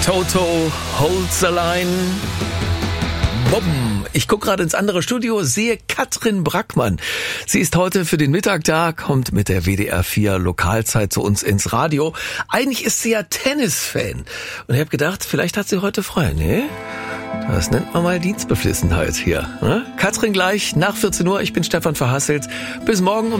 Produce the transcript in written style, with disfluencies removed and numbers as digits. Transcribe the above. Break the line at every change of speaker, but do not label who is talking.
Toto holds the line. Bumm. Ich gucke gerade ins andere Studio, sehe Katrin Brackmann. Sie ist heute für den Mittag da, kommt mit der WDR 4 Lokalzeit zu uns ins Radio. Eigentlich ist sie ja Tennisfan. Und ich habe gedacht, vielleicht hat sie heute frei. Nee? Das nennt man mal Dienstbeflissenheit hier. Ne? Katrin gleich nach 14 Uhr. Ich bin Stefan Verhasselt. Bis morgen um